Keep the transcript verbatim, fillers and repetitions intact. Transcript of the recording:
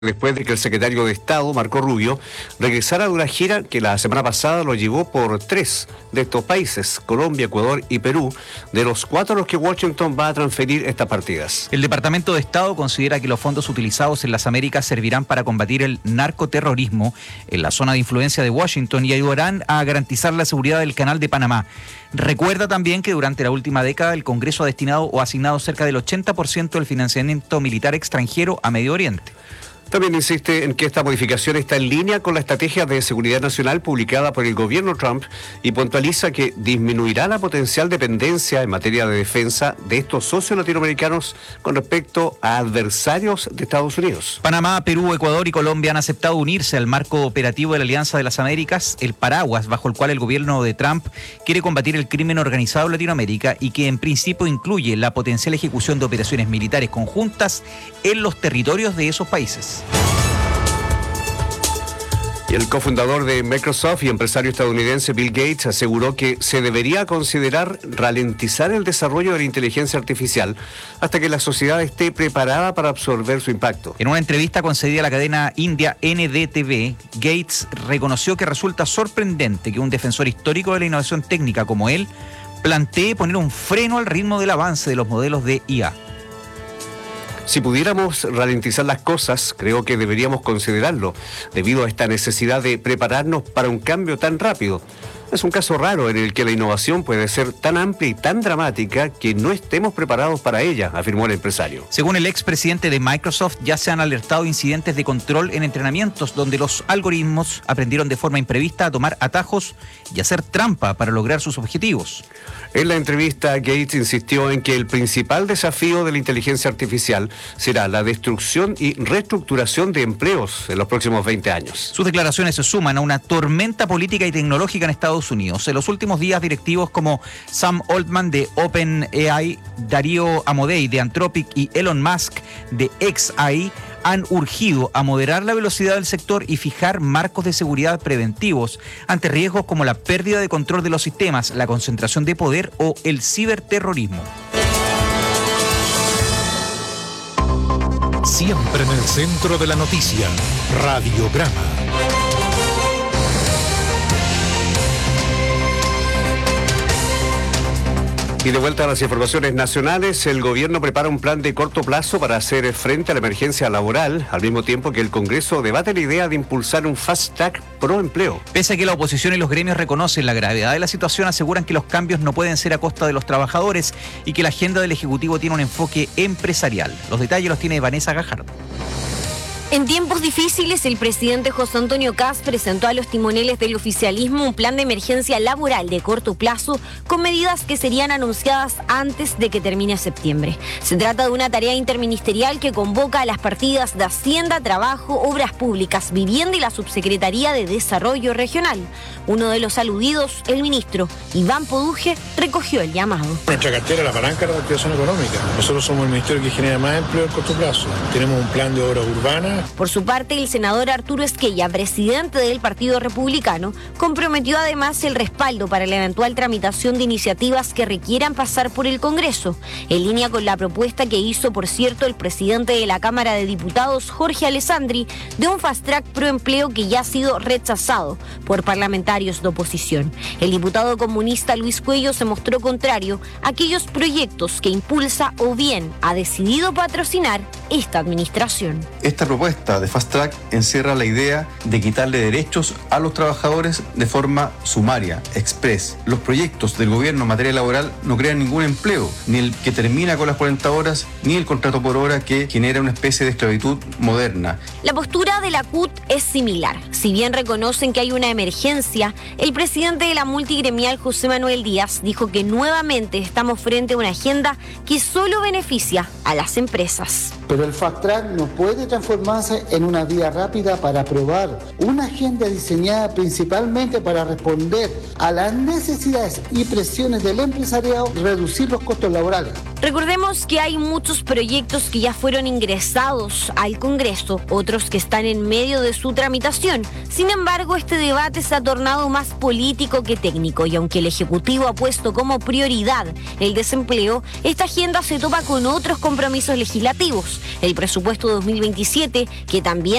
Después de que el secretario de Estado, Marco Rubio, regresara de una gira que la semana pasada lo llevó por tres de estos países, Colombia, Ecuador y Perú, de los cuatro a los que Washington va a transferir estas partidas. El Departamento de Estado considera que los fondos utilizados en las Américas servirán para combatir el narcoterrorismo en la zona de influencia de Washington y ayudarán a garantizar la seguridad del Canal de Panamá. Recuerda también que durante la última década el Congreso ha destinado o asignado cerca del ochenta por ciento del financiamiento militar extranjero a Medio Oriente. También insiste en que esta modificación está en línea con la estrategia de seguridad nacional publicada por el gobierno Trump y puntualiza que disminuirá la potencial dependencia en materia de defensa de estos socios latinoamericanos con respecto a adversarios de Estados Unidos. Panamá, Perú, Ecuador y Colombia han aceptado unirse al marco operativo de la Alianza de las Américas, el paraguas bajo el cual el gobierno de Trump quiere combatir el crimen organizado en Latinoamérica y que en principio incluye la potencial ejecución de operaciones militares conjuntas en los territorios de esos países. Y el cofundador de Microsoft y empresario estadounidense Bill Gates aseguró que se debería considerar ralentizar el desarrollo de la inteligencia artificial hasta que la sociedad esté preparada para absorber su impacto. En una entrevista concedida a la cadena india N D T V, Gates reconoció que resulta sorprendente que un defensor histórico de la innovación técnica como él plantee poner un freno al ritmo del avance de los modelos de I A. Si pudiéramos ralentizar las cosas, creo que deberíamos considerarlo, debido a esta necesidad de prepararnos para un cambio tan rápido. Es un caso raro en el que la innovación puede ser tan amplia y tan dramática que no estemos preparados para ella, afirmó el empresario. Según el expresidente de Microsoft, ya se han alertado incidentes de control en entrenamientos donde los algoritmos aprendieron de forma imprevista a tomar atajos y hacer trampa para lograr sus objetivos. En la entrevista, Gates insistió en que el principal desafío de la inteligencia artificial será la destrucción y reestructuración de empleos en los próximos veinte años. Sus declaraciones se suman a una tormenta política y tecnológica en Estados Unidos. En los últimos días, directivos como Sam Altman de OpenAI, Darío Amodei de Anthropic y Elon Musk de xAI han urgido a moderar la velocidad del sector y fijar marcos de seguridad preventivos ante riesgos como la pérdida de control de los sistemas, la concentración de poder o el ciberterrorismo. Siempre en el centro de la noticia, Radiograma. Y de vuelta a las informaciones nacionales, el gobierno prepara un plan de corto plazo para hacer frente a la emergencia laboral, al mismo tiempo que el Congreso debate la idea de impulsar un fast track pro empleo. Pese a que la oposición y los gremios reconocen la gravedad de la situación, aseguran que los cambios no pueden ser a costa de los trabajadores y que la agenda del Ejecutivo tiene un enfoque empresarial. Los detalles los tiene Vanessa Gajardo. En tiempos difíciles, el presidente José Antonio Kast presentó a los timoneles del oficialismo un plan de emergencia laboral de corto plazo con medidas que serían anunciadas antes de que termine septiembre. Se trata de una tarea interministerial que convoca a las partidas de Hacienda, Trabajo, Obras Públicas, Vivienda y la Subsecretaría de Desarrollo Regional. Uno de los aludidos, el ministro Iván Poduje, recogió el llamado. Nuestra cartera, la palanca de la reactivación económica. Nosotros somos el ministerio que genera más empleo a corto plazo. Tenemos un plan de obras urbanas. Por su parte, el senador Arturo Esquella, presidente del Partido Republicano, comprometió además el respaldo para la eventual tramitación de iniciativas que requieran pasar por el Congreso, en línea con la propuesta que hizo, por cierto, el presidente de la Cámara de Diputados, Jorge Alessandri, de un fast track pro empleo que ya ha sido rechazado por parlamentarios de oposición. El diputado comunista Luis Cuello se mostró contrario a aquellos proyectos que impulsa o bien ha decidido patrocinar esta administración. Esta propuesta de Fast Track encierra la idea de quitarle derechos a los trabajadores de forma sumaria, express. Los proyectos del gobierno en materia laboral no crean ningún empleo, ni el que termina con las cuarenta horas, ni el contrato por hora que genera una especie de esclavitud moderna. La postura de la C U T es similar. Si bien reconocen que hay una emergencia, el presidente de la multigremial, José Manuel Díaz, dijo que nuevamente estamos frente a una agenda que solo beneficia a las empresas. Pero el Fast Track no puede transformarse en una vía rápida para aprobar una agenda diseñada principalmente para responder a las necesidades y presiones del empresariado y reducir los costos laborales. Recordemos que hay muchos proyectos que ya fueron ingresados al Congreso, otros que están en medio de su tramitación. Sin embargo, este debate se ha tornado más político que técnico y aunque el Ejecutivo ha puesto como prioridad el desempleo, esta agenda se topa con otros compromisos legislativos. El presupuesto dos mil veintisiete que también